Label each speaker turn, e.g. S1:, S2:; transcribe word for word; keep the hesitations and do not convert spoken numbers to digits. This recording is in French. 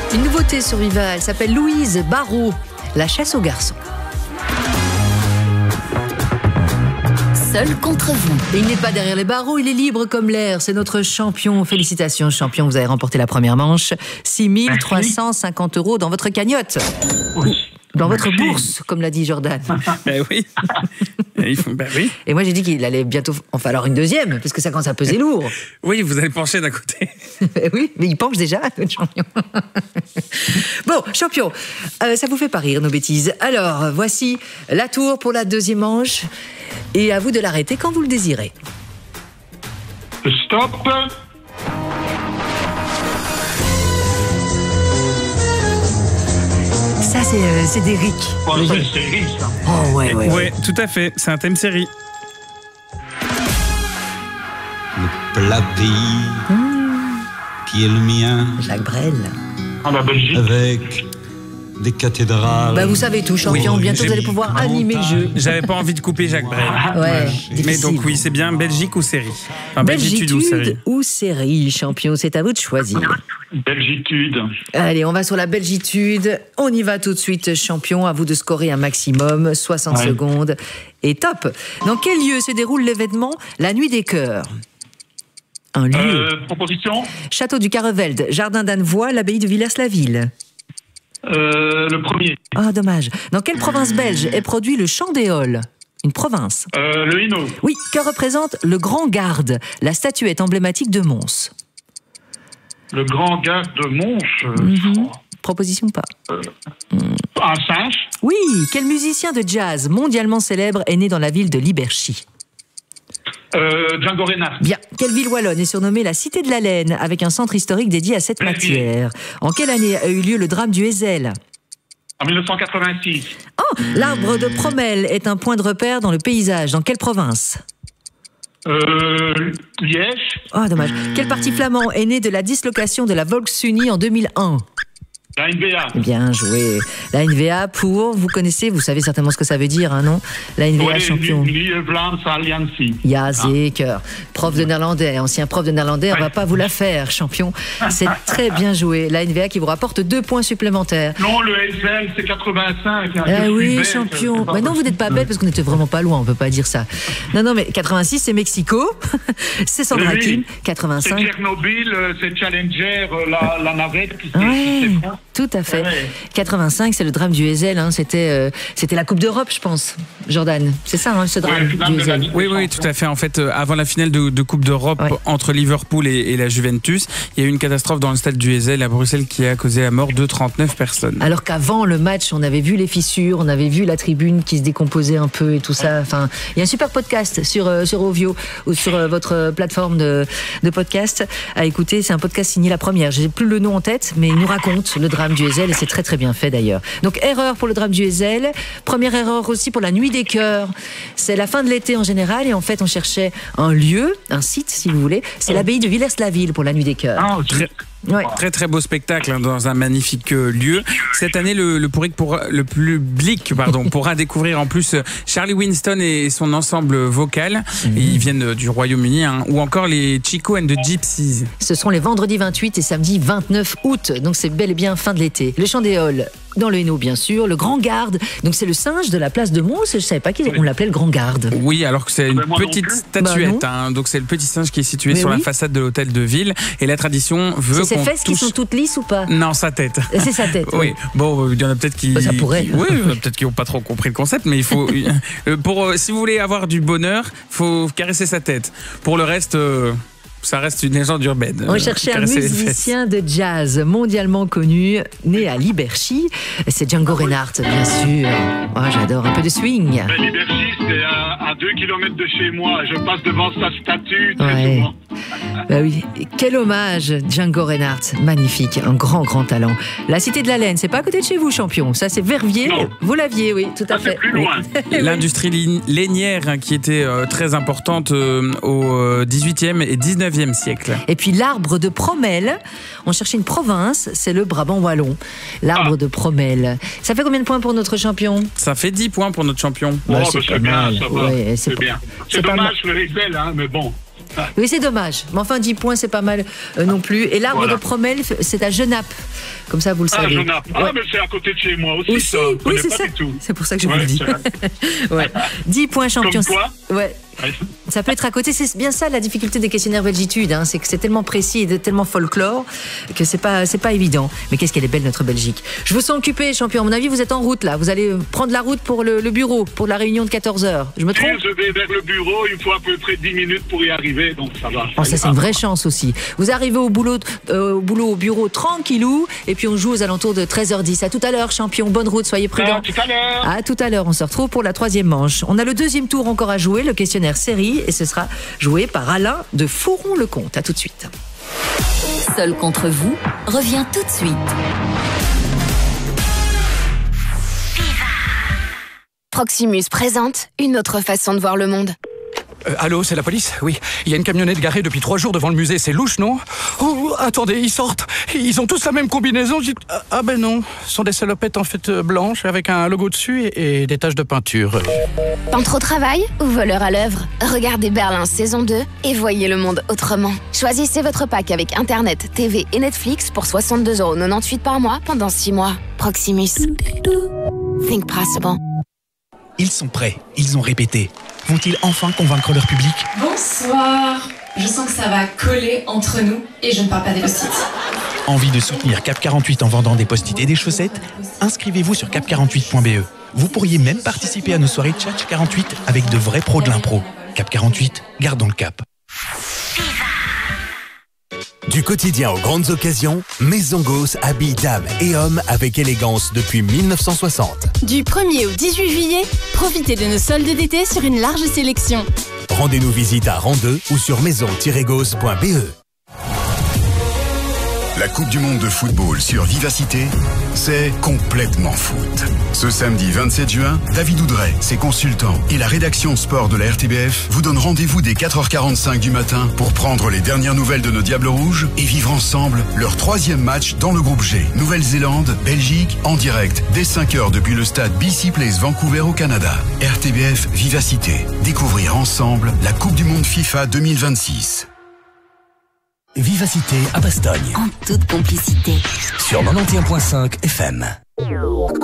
S1: Une nouveauté sur Viva, elle s'appelle Louise Barrault, la chasse aux garçons.
S2: Seul contre vous.
S1: Et il n'est pas derrière les barreaux, il est libre comme l'air. C'est notre champion. Félicitations, champion. Vous avez remporté la première manche. six mille trois cent cinquante euros dans votre cagnotte.
S3: Oui.
S1: Dans votre
S3: Merci.
S1: bourse, comme l'a dit Jordan.
S4: Ben oui. ben oui.
S1: Et moi, j'ai dit qu'il allait bientôt en falloir une deuxième, parce que ça commence à peser lourd.
S4: Oui, vous allez pencher d'un côté.
S1: Oui, mais il penche déjà, notre champion. Bon, champion, euh, ça vous fait pas rire, nos bêtises. Alors, voici la tour pour la deuxième manche. Et à vous de l'arrêter quand vous le désirez.
S3: Stop.
S1: Ça, c'est euh, c'est d'Eric.
S3: Oh, c'est une série, ça.
S1: Oh, ouais, ouais.
S4: Oui,
S1: ouais.
S4: tout à fait. C'est un thème série.
S5: Le plat pays qui est le mien,
S1: Jacques Brel.
S3: En la Belgique.
S5: avec des cathédrales.
S1: Bah, vous savez tout, champion.
S4: Oui,
S1: Bientôt,
S4: j'ai-
S1: vous allez pouvoir animer le jeu.
S4: J'avais pas envie de couper Jacques Brel.
S1: Ouais,
S4: Mais
S1: difficile.
S4: donc oui, c'est bien Belgique ou série. Enfin, Belgitude ou série.
S1: Belgitude ou série, champion, c'est à vous de choisir.
S3: Belgitude.
S1: Allez, on va sur la Belgitude. On y va tout de suite, champion. À vous de scorer un maximum, soixante
S3: Ouais.
S1: secondes. Et top. Dans quel lieu se déroule l'événement La Nuit des Cœurs? Un lieu.
S3: Euh, proposition.
S1: Château du Carrevelde, Jardin d'Annevoie, l'abbaye de Villers-la-Ville.
S3: Euh, le premier.
S1: Ah, dommage. Dans quelle province belge est produit le chant d'éole? Une province.
S3: Euh, le Hainaut.
S1: Oui, que représente le Grand Garde, la statuette emblématique de Mons?
S3: Le grand gars de Mons. euh,
S1: Mhm. Proposition pas.
S3: Un singe.
S1: Oui, quel musicien de jazz mondialement célèbre est né dans la ville de Liberchy?
S3: Euh, Django Reinhardt.
S1: Bien. Quelle ville wallonne est surnommée la Cité de la Laine, avec un centre historique dédié à cette
S3: Verviers.
S1: matière? En quelle année a eu lieu le drame du Heysel?
S3: En mille neuf cent quatre-vingt-six.
S1: Oh, l'arbre de Promel est un point de repère dans le paysage. Dans quelle province?
S3: Euh, Liège.
S1: Oh, dommage. Quel parti flamand est né de la dislocation de la Volksunie en deux mille un?
S3: La N B A.
S1: Bien joué. La N V A pour, vous connaissez, vous savez certainement ce que ça veut dire, hein, non? La N V A
S3: Ouais,
S1: champion.
S3: Nederlands Alliantie.
S1: Ja, zeker. Prof de néerlandais, ancien prof de néerlandais, on va pas vous la faire, champion. C'est très bien joué. La N V A qui vous rapporte deux points supplémentaires.
S3: Non, le Heysel, c'est quatre-vingt-cinq. hein, je
S1: Ah
S3: suis
S1: oui,
S3: bête,
S1: champion.
S3: c'est pas
S1: Mais non, vous
S3: possible.
S1: n'êtes pas bête parce qu'on était vraiment pas loin, on peut pas dire ça. Non, non, mais quatre-vingt-six, c'est Mexico. C'est Sandra
S3: Oui,
S1: Kim.
S3: C'est
S1: quatre-vingt-cinq.
S3: Tchernobyl, euh, c'est Challenger, euh, la, la navette qui qui-
S1: Ouais,
S3: qui s'effondre.
S1: tout à fait.
S3: Ouais.
S1: quatre-vingt-cinq, c'est le drame du Heysel. Hein. C'était, euh, c'était la Coupe d'Europe, je pense. Jordan, c'est ça, hein, ce drame
S3: Ouais, finale
S1: du
S3: de la
S1: Heysel.
S3: Ligue.
S4: Oui, oui, tout à fait. En fait, euh, avant la finale de, de Coupe d'Europe
S1: Ouais.
S4: entre Liverpool et, et la Juventus, il y a eu une catastrophe dans le stade du Heysel à Bruxelles qui a causé la mort de trente-neuf personnes.
S1: Alors qu'avant le match, on avait vu les fissures, on avait vu la tribune qui se décomposait un peu et tout ça. Enfin, il y a un super podcast sur euh, sur Ovio ou sur euh, votre plateforme de, de podcast à écouter. C'est un podcast signé La Première. J'ai plus le nom en tête, mais il nous raconte le drame du Heysel et c'est très très bien fait d'ailleurs. Donc erreur pour le drame du Heysel. Première erreur aussi pour la Nuit des Cœurs. C'est la fin de l'été en général et en fait on cherchait un lieu, un site si vous voulez. C'est l'abbaye de Villers-la-Ville pour la Nuit des Cœurs.
S3: Ah, ok.
S4: Très,
S1: Ouais.
S4: très très beau spectacle hein, dans un magnifique euh, lieu. Cette année, le, le, public pourra, le public pardon, pourra découvrir en plus euh, Charlie Winston et son ensemble vocal.
S1: Mhm.
S4: Ils viennent euh, du Royaume-Uni, hein, ou encore les Chico and the Gypsies.
S1: Ce seront les vendredis vingt-huit et samedi vingt-neuf août. Donc c'est bel et bien fin de l'été. Le chant d'éole dans le Hainaut, bien sûr. Le Grand Garde. Donc c'est le singe de la place de Mons. Je savais pas qu'on l'appelait le Grand Garde.
S4: Oui, alors que c'est une
S3: Ben, moi non
S4: petite
S3: plus.
S4: statuette.
S1: Bah,
S4: hein, donc c'est le petit singe qui est situé
S1: Mais
S4: sur
S1: oui.
S4: la façade de l'hôtel de ville. Et la tradition veut
S1: C'est ses
S4: qu'on
S1: fesses qui
S4: touche...
S1: sont toutes lisses ou pas?
S4: Non, sa tête.
S1: C'est sa tête.
S4: Oui, bon, il y en a peut-être qui.
S1: Bah, ça pourrait.
S4: qui- oui, il y en a peut-être qui n'ont pas trop compris le concept, mais il faut. euh, pour, euh, si vous voulez avoir du bonheur, faut caresser sa tête. Pour le reste, euh, ça reste une légende urbaine.
S1: On
S4: Euh,
S1: cherchait un
S4: caresser les fesses.
S1: musicien de jazz mondialement connu, né à Liberchy. C'est Django Reinhardt, bien sûr. Oh, j'adore un peu de swing.
S3: Mais Liberchy, c'est à, à deux kilomètres de chez moi. Je passe devant sa statue très
S1: Ouais.
S3: souvent.
S1: Bah oui, quel hommage, Django Reinhardt. Magnifique, un grand, grand talent. La Cité de la Laine, c'est pas à côté de chez vous, champion. Ça, c'est Verviers.
S3: Non.
S1: Vous l'aviez, oui, tout à
S3: Ça,
S1: fait.
S3: c'est plus loin.
S4: L'industrie lin- lainière hein, qui était euh, très importante euh, au euh, dix-huitième et dix-neuvième siècle.
S1: Et puis l'arbre de Promel, on cherchait une province, c'est le Brabant wallon. L'arbre de Promel. Ça fait combien de points pour notre champion?
S4: Ça fait dix points pour notre champion.
S3: Oh,
S1: Bah,
S3: bah,
S1: c'est
S3: c'est
S1: pas
S3: bien,
S1: mal.
S3: ça va.
S1: Ouais, c'est
S3: c'est
S1: pas-
S3: bien.
S1: c'est
S3: C'est
S1: pas
S3: dommage le Heysel, hein, mais bon.
S1: Oui, c'est dommage. Mais enfin, dix points, c'est pas mal euh, non plus. Et l'arbre
S3: Voilà.
S1: de Promel, c'est à Genappe. Comme ça, vous le
S3: Ah,
S1: savez.
S3: Genappe. Ah,
S1: Ouais.
S3: mais c'est à côté de chez moi aussi,
S1: Aussi,
S3: ça. Je
S1: oui,
S3: connais
S1: c'est
S3: pas
S1: ça.
S3: du tout.
S1: C'est pour ça que je vous
S3: Ouais,
S1: le dis.
S3: c'est-
S1: Ouais. dix points champion.
S3: Comme quoi
S1: Ouais.
S3: Ouais.
S1: Ça peut être à côté, c'est bien ça la difficulté des questionnaires Belgitude, hein, c'est que c'est tellement précis et tellement folklore que c'est pas c'est pas évident. Mais qu'est-ce qu'elle est belle notre Belgique. Je vous sens occupé, champion. À mon avis, vous êtes en route là. Vous allez prendre la route pour le, le bureau, pour la réunion de quatorze heures. Je me trompe?
S3: Je vais vers le bureau, il me faut à peu près dix minutes pour y arriver, donc ça va.
S1: Oh, ça c'est une vraie chance aussi. Vous arrivez au boulot, euh, au boulot, au bureau tranquillou, et puis on joue aux alentours de treize heures dix. À tout à l'heure, champion. Bonne route, soyez prudents.
S3: À tout à l'heure.
S1: À tout à l'heure, on se retrouve pour la troisième manche. On a le deuxième tour encore à jouer, le questionnaire série, et ce sera joué par Alain de Fouron-le-Comte. À tout de suite.
S2: Seul contre vous revient tout de suite.
S6: Proximus présente une autre façon de voir le monde.
S7: Euh, allô, c'est la police? Oui. Il y a une camionnette garée depuis trois jours devant le musée. C'est louche, non? Oh, attendez, ils sortent. Ils ont tous la même combinaison. J'ai- Ah, ah ben non. Ce sont des salopettes en fait euh, blanches avec un logo dessus et, et des taches de peinture.
S6: Peintre au travail ou voleur à l'œuvre? Regardez Berlin saison deux et voyez le monde autrement. Choisissez votre pack avec Internet, T V et Netflix pour soixante-deux euros quatre-vingt-dix-huit par mois pendant six mois. Proximus. Think possible.
S8: Ils sont prêts, ils ont répété. Vont-ils enfin convaincre leur public?
S9: Bonsoir. Je sens que ça va coller entre nous et je ne parle pas des post-it.
S8: Envie de soutenir Cap quarante-huit en vendant des post-it et des chaussettes? Inscrivez-vous sur cap quarante-huit point b e. Vous pourriez même participer à nos soirées Tchatch quarante-huit avec de vrais pros de l'impro. Cap quarante-huit, gardons le cap.
S10: Du quotidien aux grandes occasions, Maison Gauss habille dames et hommes avec élégance depuis mille neuf cent soixante.
S11: Du premier au dix-huit juillet, profitez de nos soldes d'été sur une large sélection.
S10: Rendez-nous visite à Randeux ou sur maison tiret gauss point b e.
S12: La Coupe du Monde de football sur Vivacité, c'est complètement foot. Ce samedi vingt-sept juin, David Oudret, ses consultants et la rédaction sport de la R T B F vous donnent rendez-vous dès quatre heures quarante-cinq du matin pour prendre les dernières nouvelles de nos Diables Rouges et vivre ensemble leur troisième match dans le groupe G. Nouvelle-Zélande, Belgique, en direct dès cinq heures depuis le stade B C Place Vancouver au Canada. R T B F Vivacité. Découvrir ensemble la Coupe du Monde FIFA deux mille vingt-six.
S10: Vivacité à Bastogne.
S2: En toute complicité.
S10: Sur quatre-vingt-onze point cinq F M.